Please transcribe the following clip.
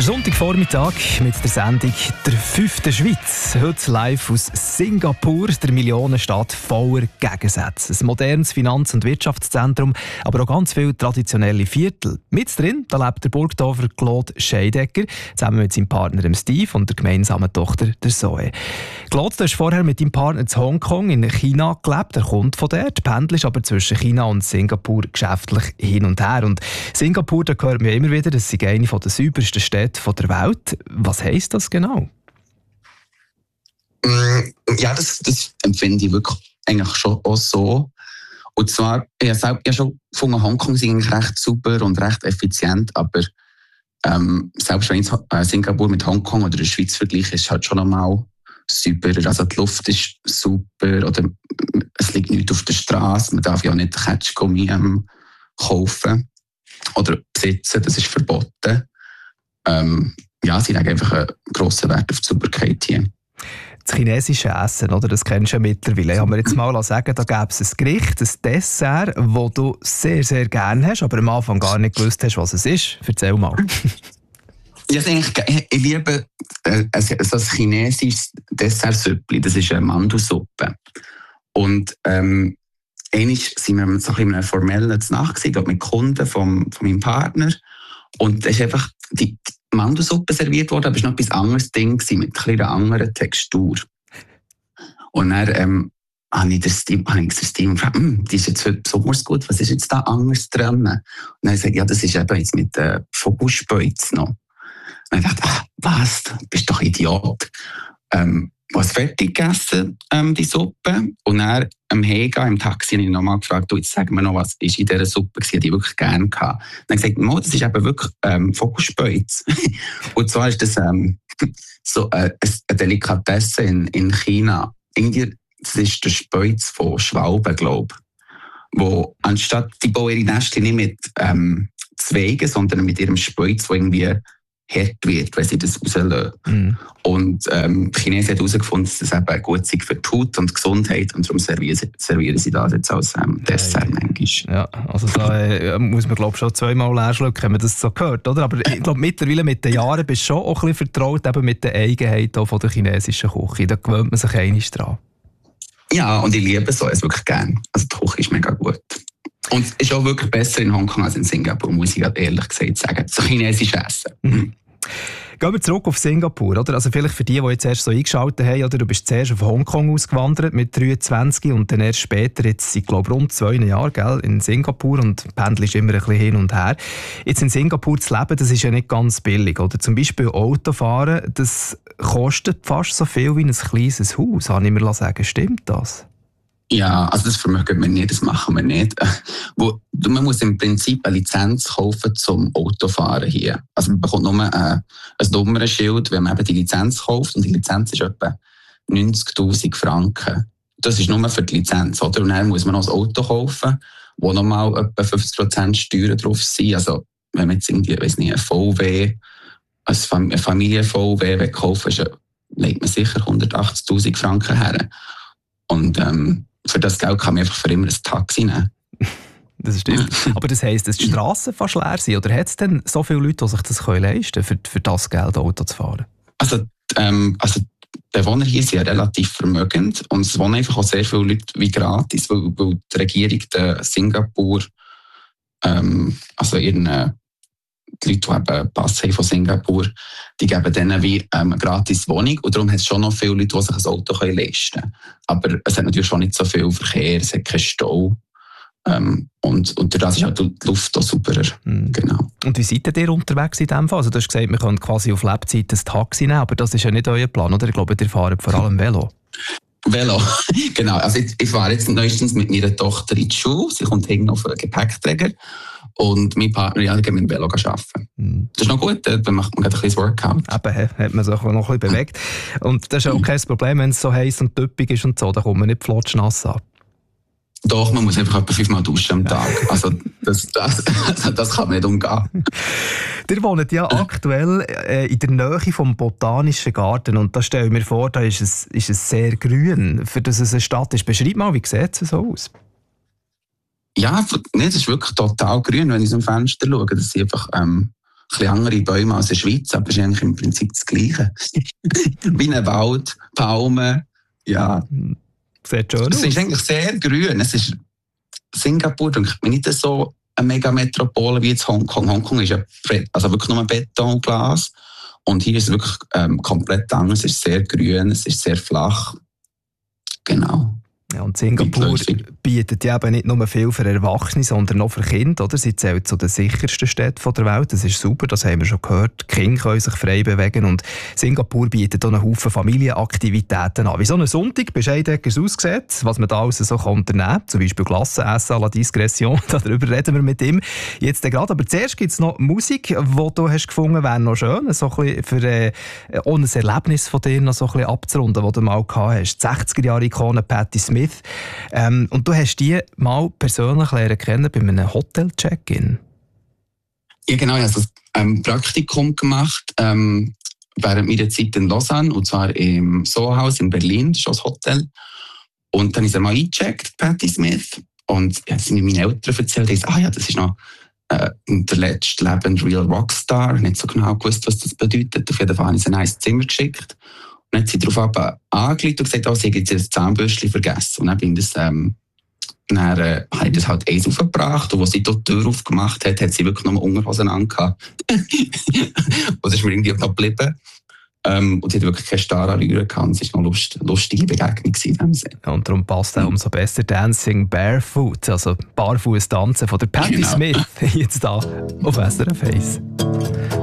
Sonntagvormittag mit der Sendung «Der 5. Schweiz». Heute live aus Singapur, der Millionenstadt voller Gegensätze. Ein modernes Finanz- und Wirtschaftszentrum, aber auch ganz viele traditionelle Viertel. Mit drin da lebt der Burgdorfer Claude Scheidecker, zusammen mit seinem Partner Steve und der gemeinsamen Tochter der Zoe. Claude, du hast vorher mit deinem Partner in Hongkong in China gelebt. Er kommt von dort, pendelst aber zwischen China und Singapur geschäftlich hin und her. Und Singapur, da hört man immer wieder, das ist eine der saubersten Städte der Welt. Was heisst das genau? Ja, das empfinde ich wirklich eigentlich schon auch so. Und zwar, ich habe schon gefunden, Hongkong ist eigentlich recht super und recht effizient, aber selbst wenn ich Singapur mit Hongkong oder der Schweiz vergleiche, ist es halt schon einmal super. Also die Luft ist super oder es liegt nichts auf der Straße, man darf ja nicht Ketschgummi kaufen oder besitzen, das ist verboten. Ja, sie legen einfach einen grossen Wert auf die Sauberkeit hier. Das chinesische Essen, oder? Das kennst du ja mittlerweile. Ich habe mir jetzt mal sagen, da gäbe es ein Gericht, ein Dessert, das du sehr, sehr gerne hast, aber am Anfang gar nicht gewusst hast, was es ist. Erzähl mal. Ja, ich liebe so ein chinesisches Dessertsüppli. Das ist eine Mandelsuppe. Und einmal sind wir so in einem formellen Nacht mit Kunden von meinem Partner. Und es ist einfach die Mandelsuppe serviert worden, aber es war noch etwas anderes Ding mit einer anderen Textur. Und dann habe ich den Steam gefragt, die ist jetzt heute besonders gut, was ist jetzt da anders dran? Und dann habe ich gesagt, ja, das ist eben jetzt mit Vogelspeuz noch. Und dann dachte ich, was, du bist doch Idiot. Was fertig gegessen, die Suppe. Und dann am Hega im Taxi habe ich nochmal gefragt, du, jetzt sag mir noch, was ist in dieser Suppe gewesen, die ich wirklich gerne hatte. Dann habe ich gesagt, das ist eben wirklich Vogelspeuz. Und zwar ist das so eine Delikatesse in China. Irgendwie, das ist der Speuz von Schwalben, glaube ich. Wo anstatt, die bauen ihre Nester nicht mit Zweigen, sondern mit ihrem Speuz, der irgendwie hart wird, wenn sie das rauslösen. Mm. Und die Chinesen haben herausgefunden, dass das eben gut ist für die Haut und die Gesundheit und darum servieren sie das jetzt als Dessert manchmal. Ja, also da muss man glaube ich schon zweimal leer schlucken, wenn man das so hört, oder? Aber ich glaube mittlerweile mit den Jahren bist du schon auch ein bisschen vertraut eben mit den Eigenheiten von der chinesischen Küche. Da gewöhnt man sich einiges dran. Ja, und ich liebe so es wirklich gerne. Also die Küche ist mega gut. Und es ist auch wirklich besser in Hongkong als in Singapur, muss ich ehrlich gesagt sagen. So chinesisch Essen. Mhm. Gehen wir zurück auf Singapur, oder? Also vielleicht für die jetzt erst so eingeschaltet haben, oder? Du bist zuerst auf Hongkong ausgewandert mit 23 und dann erst später, jetzt seit glaube rund 2 Jahren, gell, in Singapur und pendelst immer ein bisschen hin und her. Jetzt in Singapur zu leben, das ist ja nicht ganz billig, oder? Zum Beispiel Autofahren, das kostet fast so viel wie ein kleines Haus, habe ich mir sagen. Stimmt das? Ja, also das vermögen wir nicht, das machen wir nicht. Man muss im Prinzip eine Lizenz kaufen zum Autofahren hier. Also man bekommt nur ein Nummernschild, wenn man eben die Lizenz kauft. Und die Lizenz ist etwa 90'000 Franken. Das ist nur für die Lizenz, oder? Und dann muss man noch ein Auto kaufen, wo nochmal etwa 50% Steuern drauf sind. Also wenn man jetzt irgendwie, weiss nicht, ein VW, ein Familien-VW kaufen will, legt man sicher 180'000 Franken her. Und für das Geld kann man einfach für immer ein Taxi nehmen. Das stimmt. Aber das heisst, dass die Strassen fast leer sind? Oder hat es denn so viele Leute, die sich das leisten können, für das Geld Auto zu fahren? Also die Bewohner hier sind ja relativ vermögend und es wohnen einfach auch sehr viele Leute wie gratis, weil die Regierung der Singapur, also ihren die Leute, die eben Pass haben von Singapur, die geben denen wie eine gratis Wohnung. Und darum hat es schon noch viele Leute, die sich ein Auto leisten können. Aber es hat natürlich schon nicht so viel Verkehr, es hat keinen Stau. Und durch das ist auch die Luft auch superer. Genau. Und wie seid ihr unterwegs in diesem Fall? Also du hast gesagt, wir können quasi auf Lebzeit ein Taxi nehmen, aber das ist ja nicht euer Plan, oder? Ich glaube, ihr fahrt vor allem Velo. Velo, genau. Also ich fahre jetzt neuestens mit meiner Tochter in die Schule. Sie kommt hinten auf einen Gepäckträger. Und mein Partner mit dem Velo arbeiten. Das ist noch gut, dann macht man ein bisschen Workout. Eben, hat man sich noch ein bisschen bewegt. Und das ist auch kein Problem, wenn es so heiß und typisch ist und so, da kommt man nicht flotschnass an. Doch, man muss einfach etwa 5-mal duschen am Tag. Also das kann man nicht umgehen. Ihr wohnt ja aktuell in der Nähe vom Botanischen Garten und da stelle ich mir vor, da ist es sehr grün, für das es eine Stadt ist. Beschreib mal, wie sieht es so aus? Ja, es ist wirklich total grün, wenn ich aus dem Fenster schaue. Das sind einfach bisschen andere Bäume als in der Schweiz, aber es ist eigentlich im Prinzip das Gleiche. Wie ein Wald, Palmen, ja. Sieht schön aus. Es ist eigentlich sehr grün. Es ist Singapur, denke ich, nicht so eine Megametropole wie jetzt Hongkong. Hongkong ist ja also wirklich nur Beton und Glas. Und hier ist es wirklich komplett anders. Es ist sehr grün, es ist sehr flach. Genau. Ja, und Singapur bietet ja eben nicht nur viel für Erwachsene, sondern auch für Kinder. Oder? Sie zählt zu den sichersten Städten der Welt. Das ist super, das haben wir schon gehört. Die Kinder können sich frei bewegen und Singapur bietet auch einen Haufen Familienaktivitäten an. Wie so ein Sonntag bei Scheideckers aussieht, was man da alles so unternehmen kann. Zum Beispiel Glasse essen à la Discretion. Darüber reden wir mit ihm jetzt gerade. Aber zuerst gibt es noch Musik, die du hast gefunden, wäre noch schön. So ein für auch ein Erlebnis von dir noch so ein bisschen abzurunden, das du mal gehabt hast. Die 60er-Jahre-Ikone Patti Smith. Und du hast die mal persönlich kennen bei einem Hotel-Check-In. Ja, genau. Ich habe ein Praktikum gemacht während meiner Zeit in Lausanne, und zwar im Soho-Haus in Berlin, das ist auch das Hotel. Und dann ist er mal eingecheckt, Patti Smith. Und ja, das sind mir meine Eltern erzählt, die gesagt, das ist noch der letzte lebende Real Rockstar. Ich habe nicht so genau gewusst, was das bedeutet. Auf jeden Fall habe ich ein neues Zimmer geschickt. Und dann hat sie darauf angelegt und gesagt, sie hat jetzt das Zahnbürstchen vergessen. Und dann bin ich habe ich das halt eins aufgebracht. Und als sie dort die Tür aufgemacht hat, hat sie wirklich noch Unterhosen angehabt. Und das ist mir irgendwie noch geblieben. Und sie hat wirklich keine starre Rühren gehabt. Es war noch eine lustige Begegnung in dem Sinne. Und darum passt auch umso besser Dancing Barefoot, also Barfuß tanzen von der Patti Smith, jetzt da auf SRF 1.